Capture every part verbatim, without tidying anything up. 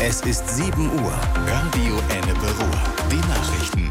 Es ist sieben Uhr. Radio Ennepe Ruhr. Die Nachrichten.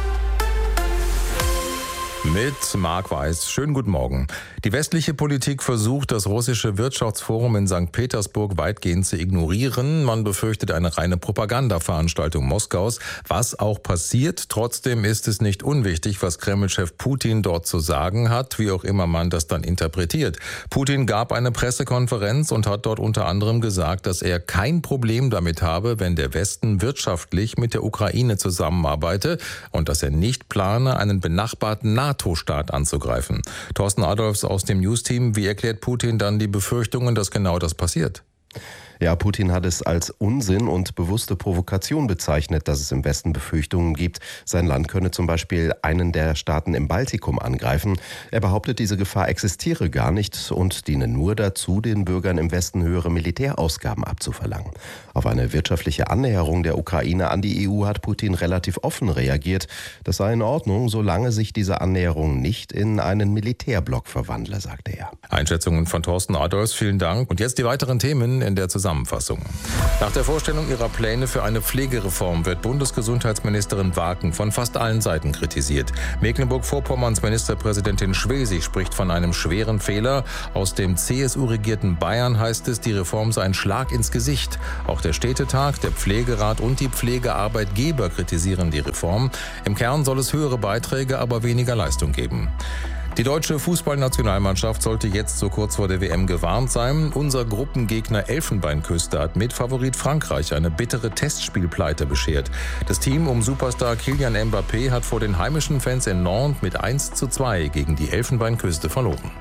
Mit Marc Weiß. Schönen guten Morgen. Die westliche Politik versucht, das russische Wirtschaftsforum in Sankt Petersburg weitgehend zu ignorieren. Man befürchtet eine reine Propagandaveranstaltung Moskaus. Was auch passiert, trotzdem ist es nicht unwichtig, was Kreml-Chef Putin dort zu sagen hat, wie auch immer man das dann interpretiert. Putin gab eine Pressekonferenz und hat dort unter anderem gesagt, dass er kein Problem damit habe, wenn der Westen wirtschaftlich mit der Ukraine zusammenarbeite und dass er nicht plane, einen benachbarten NATO-Staat anzugreifen. Thorsten Adolfs aus dem News-Team, wie erklärt Putin dann die Befürchtungen, dass genau das passiert? Ja, Putin hat es als Unsinn und bewusste Provokation bezeichnet, dass es im Westen Befürchtungen gibt, sein Land könne zum Beispiel einen der Staaten im Baltikum angreifen. Er behauptet, diese Gefahr existiere gar nicht und diene nur dazu, den Bürgern im Westen höhere Militärausgaben abzuverlangen. Auf eine wirtschaftliche Annäherung der Ukraine an die E U hat Putin relativ offen reagiert. Das sei in Ordnung, solange sich diese Annäherung nicht in einen Militärblock verwandle, sagte er. Einschätzungen von Thorsten Adolfs, vielen Dank. Und jetzt die weiteren Themen in der Zusammenfassung. Zusammenfassung. Nach der Vorstellung ihrer Pläne für eine Pflegereform wird Bundesgesundheitsministerin Waken von fast allen Seiten kritisiert. Mecklenburg-Vorpommerns Ministerpräsidentin Schwesig spricht von einem schweren Fehler. Aus dem C S U-regierten Bayern heißt es, die Reform sei ein Schlag ins Gesicht. Auch der Städtetag, der Pflegerat und die Pflegearbeitgeber kritisieren die Reform. Im Kern soll es höhere Beiträge, aber weniger Leistung geben. Die deutsche Fußballnationalmannschaft sollte jetzt so kurz vor der W M gewarnt sein. Unser Gruppengegner Elfenbeinküste hat mit Favorit Frankreich eine bittere Testspielpleite beschert. Das Team um Superstar Kylian Mbappé hat vor den heimischen Fans in Nantes mit eins zu zwei gegen die Elfenbeinküste verloren.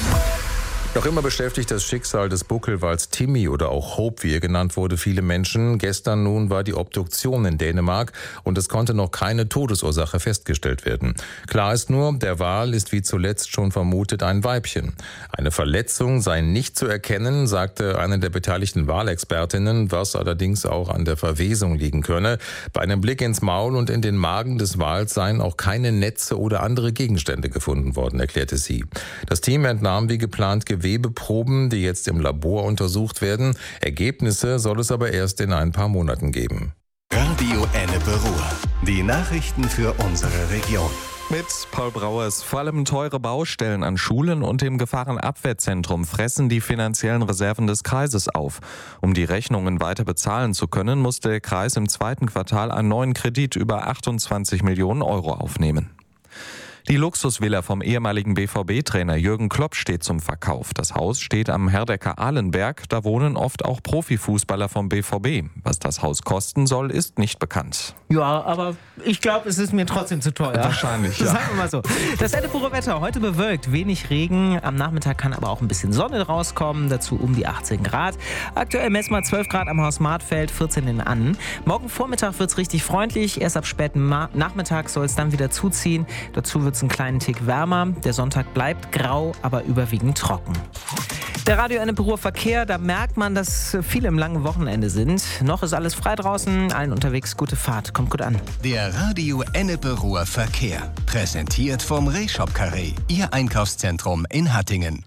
Noch immer beschäftigt das Schicksal des Buckelwals Timmy oder auch Hope, wie er genannt wurde, viele Menschen. Gestern nun war die Obduktion in Dänemark und es konnte noch keine Todesursache festgestellt werden. Klar ist nur, der Wal ist wie zuletzt schon vermutet ein Weibchen. Eine Verletzung sei nicht zu erkennen, sagte eine der beteiligten Walexpertinnen, was allerdings auch an der Verwesung liegen könne. Bei einem Blick ins Maul und in den Magen des Wals seien auch keine Netze oder andere Gegenstände gefunden worden, erklärte sie. Das Team entnahm wie geplant Gewebeproben, die jetzt im Labor untersucht werden. Ergebnisse soll es aber erst in ein paar Monaten geben. Radio Ennepe Ruhr. Die Nachrichten für unsere Region. Mit Paul Brauers. Vor allem teure Baustellen an Schulen und dem Gefahrenabwehrzentrum fressen die finanziellen Reserven des Kreises auf. Um die Rechnungen weiter bezahlen zu können, muss der Kreis im zweiten Quartal einen neuen Kredit über achtundzwanzig Millionen Euro aufnehmen. Die Luxusvilla vom ehemaligen B V B-Trainer Jürgen Klopp steht zum Verkauf. Das Haus steht am Herdecker-Ahlenberg. Da wohnen oft auch Profifußballer vom B V B. Was das Haus kosten soll, ist nicht bekannt. Ja, aber ich glaube, es ist mir trotzdem zu teuer. Wahrscheinlich, ja. Sagen wir mal so. Das Ennepe Wetter, heute bewölkt, wenig Regen. Am Nachmittag kann aber auch ein bisschen Sonne rauskommen. Dazu um die achtzehn Grad. Aktuell messen wir zwölf Grad am Haus Martfeld, vierzehn in Annen. Morgen Vormittag wird es richtig freundlich. Erst ab späten Ma- Nachmittag soll es dann wieder zuziehen. Dazu wird es einen kleinen Tick wärmer. Der Sonntag bleibt grau, aber überwiegend trocken. Der Radio Ennepe Ruhr Verkehr, da merkt man, dass viele im langen Wochenende sind. Noch ist alles frei draußen, allen unterwegs gute Fahrt. Kommt gut an. Der Radio Ennepe Ruhr Verkehr. Präsentiert vom Rehshop Carré, Ihr Einkaufszentrum in Hattingen.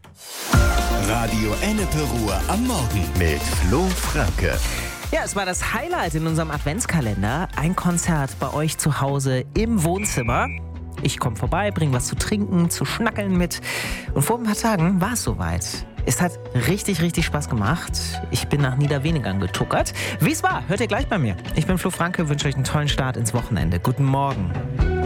Radio Ennepe Ruhr am Morgen mit Flo Franke. Ja, es war das Highlight in unserem Adventskalender. Ein Konzert bei euch zu Hause im Wohnzimmer. Ich komme vorbei, bringe was zu trinken, zu schnackeln mit. Und vor ein paar Tagen war es soweit. Es hat richtig, richtig Spaß gemacht. Ich bin nach Niederwenigern getuckert. Wie es war, hört ihr gleich bei mir. Ich bin Flo Franke, wünsche euch einen tollen Start ins Wochenende. Guten Morgen.